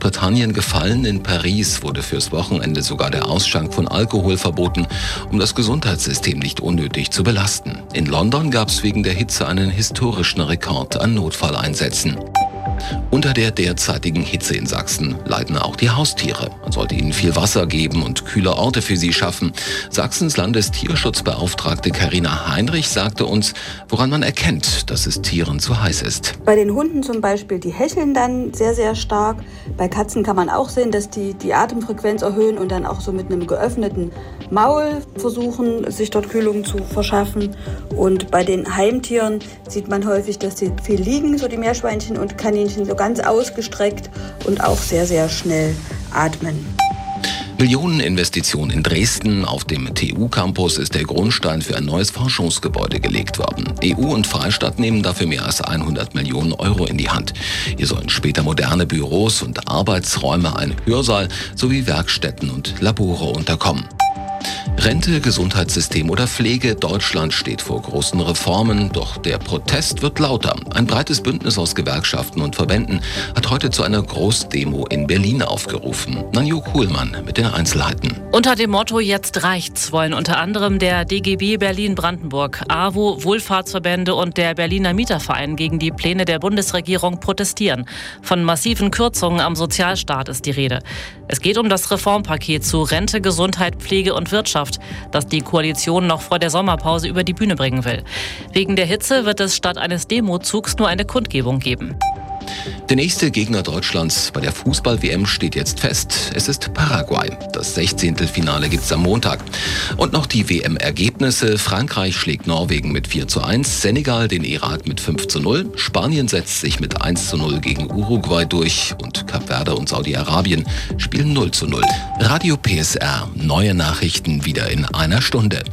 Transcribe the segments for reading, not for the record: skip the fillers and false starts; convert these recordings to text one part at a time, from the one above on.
Großbritannien gefallen. In Paris wurde fürs Wochenende sogar der Ausschank von Alkohol verboten, um das Gesundheitssystem nicht unnötig zu belasten. In London gab es wegen der Hitze einen historischen Rekord an Notfalleinsätzen. Unter der derzeitigen Hitze in Sachsen leiden auch die Haustiere. Man sollte ihnen viel Wasser geben und kühle Orte für sie schaffen. Sachsens Landestierschutzbeauftragte Carina Heinrich sagte uns, woran man erkennt, dass es Tieren zu heiß ist. Bei den Hunden zum Beispiel, die hecheln dann sehr, sehr stark. Bei Katzen kann man auch sehen, dass die Atemfrequenz erhöhen und dann auch so mit einem geöffneten Maul versuchen, sich dort Kühlung zu verschaffen. Und bei den Heimtieren sieht man häufig, dass sie viel liegen, so die Meerschweinchen und Kaninchen so ganz ausgestreckt und auch sehr, sehr schnell atmen. Millioneninvestition in Dresden. Auf dem TU-Campus ist der Grundstein für ein neues Forschungsgebäude gelegt worden. EU und Freistaat nehmen dafür mehr als 100 Millionen Euro in die Hand. Hier sollen später moderne Büros und Arbeitsräume, ein Hörsaal sowie Werkstätten und Labore unterkommen. Rente, Gesundheitssystem oder Pflege, Deutschland steht vor großen Reformen, doch der Protest wird lauter. Ein breites Bündnis aus Gewerkschaften und Verbänden hat heute zu einer Großdemo in Berlin aufgerufen. Nanjo Kuhlmann mit den Einzelheiten. Unter dem Motto "Jetzt reicht's" wollen unter anderem der DGB Berlin-Brandenburg, AWO, Wohlfahrtsverbände und der Berliner Mieterverein gegen die Pläne der Bundesregierung protestieren. Von massiven Kürzungen am Sozialstaat ist die Rede. Es geht um das Reformpaket zu Rente, Gesundheit, Pflege und Wirtschaft, das die Koalition noch vor der Sommerpause über die Bühne bringen will. Wegen der Hitze wird es statt eines Demozugs nur eine Kundgebung geben. Der nächste Gegner Deutschlands bei der Fußball-WM steht jetzt fest. Es ist Paraguay. Das 16. Finale gibt's am Montag. Und noch die WM-Ergebnisse. Frankreich schlägt Norwegen mit 4:1, Senegal den Irak mit 5:0, Spanien setzt sich mit 1:0 gegen Uruguay durch und Kap Verde und Saudi-Arabien spielen 0:0. Radio PSR, neue Nachrichten wieder in einer Stunde.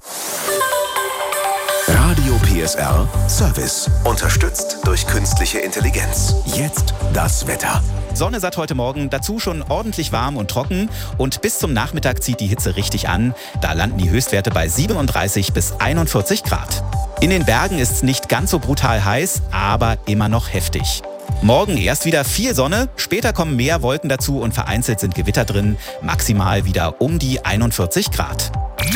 Radio PSR Service. Unterstützt durch künstliche Intelligenz. Jetzt das Wetter. Sonne satt heute Morgen, dazu schon ordentlich warm und trocken. Und bis zum Nachmittag zieht die Hitze richtig an. Da landen die Höchstwerte bei 37 bis 41 Grad. In den Bergen ist es nicht ganz so brutal heiß, aber immer noch heftig. Morgen erst wieder viel Sonne, später kommen mehr Wolken dazu und vereinzelt sind Gewitter drin. Maximal wieder um die 41 Grad.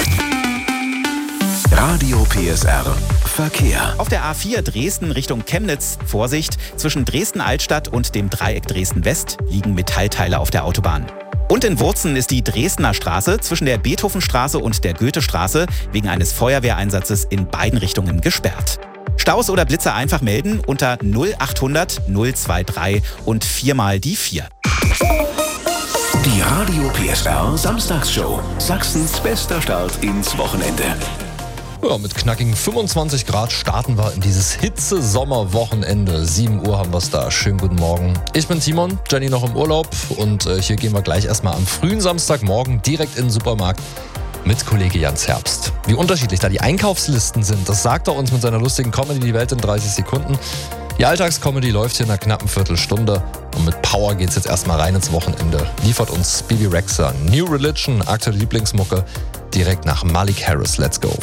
Radio PSR Verkehr. Auf der A4 Dresden Richtung Chemnitz, Vorsicht, zwischen Dresden-Altstadt und dem Dreieck Dresden-West liegen Metallteile auf der Autobahn. Und in Wurzen ist die Dresdner Straße zwischen der Beethovenstraße und der Goethestraße wegen eines Feuerwehreinsatzes in beiden Richtungen gesperrt. Staus oder Blitzer einfach melden unter 0800 023 und 4 die 4. Die Radio PSR Samstagsshow. Sachsens bester Start ins Wochenende. Ja, mit knackigen 25 Grad starten wir in dieses Hitze-Sommer-Wochenende. 7 Uhr haben wir es da. Schönen guten Morgen. Ich bin Timon, Jenny noch im Urlaub und hier gehen wir gleich erstmal am frühen Samstagmorgen direkt in den Supermarkt mit Kollege Jans Herbst. Wie unterschiedlich da die Einkaufslisten sind, das sagt er uns mit seiner lustigen Comedy Die Welt in 30 Sekunden. Die Alltagscomedy läuft hier in einer knappen Viertelstunde und mit Power geht's jetzt erstmal rein ins Wochenende. Liefert uns Bebe Rexha, New Religion, aktuelle Lieblingsmucke, direkt nach Malik Harris. Let's go.